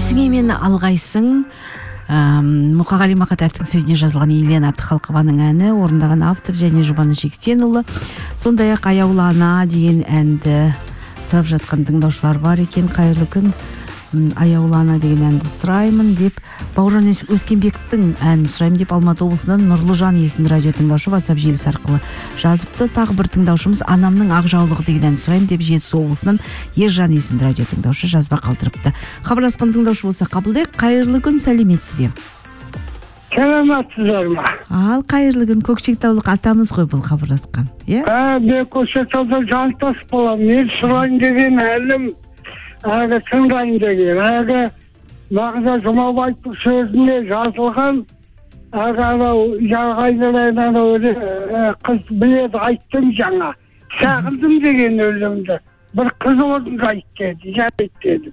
ісіңе мен алғайсың. Мұқағали Мақатаевтың сөзіне жазылған Елена Әбдіхалықованың әні, орындаған автор және Жұбаныш Жексенұлы. Сондай-ақ Аяулы ана деген әнді сұрап жатқан тыңдаушылар бар екен. Қайырлы күн, Аяулы ана деген әнді сұраймын деп, Бауыржан Өскенбектің әнін сұраймын деп Алматы облысынан Нұрлыжан есімді радио тыңдаушы WhatsApp желісі арқылы жазыпты. Тағы бір тыңдаушымыз анамның ақ жаулығы деген әнді сұраймын деп Жетісу облысынан Ержан есімді радио тыңдаушы жазба қалдырыпты. Хабарласқан тыңдаушы болса қабылдайық. Қайырлы күн, сәлеметсіз бе? Саламатсыздар ма? Ал, қайырлы күн, Көкшетаулық атамыз ғой бұл хабарласқан. Мен Көкшетауда жантас боламын. Мен сұрайын деген әлім тыңдайын деген. Мағза Жұмабаевтың сөзіне жазылған жарғайдырайдан қыз біледі айттым жаңа. Сағындым деген өлімді. Бір қыз орынға айтты деді, жарайды деді.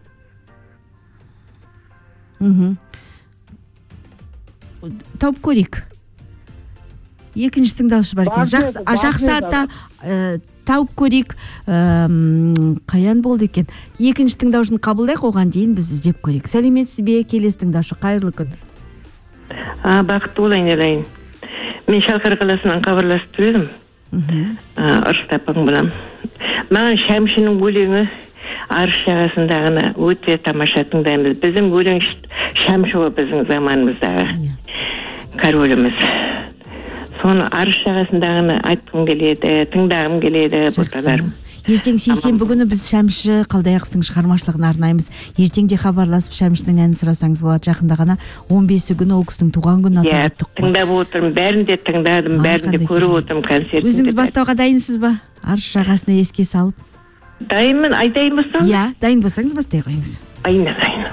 Тауып көрейік. Екінші тыңдаушы бар екен. Жақсы ата тауып көрейік. Қаян болды екен. Екінші тыңдаушыны қабылдайық, оған дейін біз іздеп көрейік. Сәлеметсіз бе, келесі тыңдаушы? Қайырлы күн. Бақытты болайын елайын. Мен Шалқар қаласынан хабарласып едім. Ұрыстапың білем. Маған Шәмшінің өлеңі Арыс жағасындағыны өте тамаша тыңдаймыз. Біздің өлең Шәмші біздің заманымыздағы короліміз. Соны Арыс жағасындағыны айтқым келеді, тыңдағым келеді, бұлталарым. Ертең сейсенбі күні біз Шәмші Қалдаяқовтың шығармашылығын арнаймыз. Ертеңде хабарласып Шәмшінің әнін сұрасаңыз болады. Жақында ғана 15 күні ол кісінің туған күні атап өттік қой. Тыңдап отырмын, бәрін де тыңдадым, бәрін де көріп отырмын концертінде. Өзіңіз бастауға дайынсыз ба? Арыс жағасына еске салып. Дайынмын, айтайын болсам? Иә, дайын болсаңыз бастай қойыңыз. Дайын.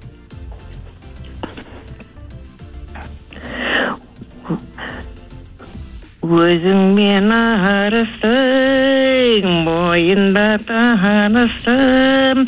Өзің мен арыстың бойында таныстым,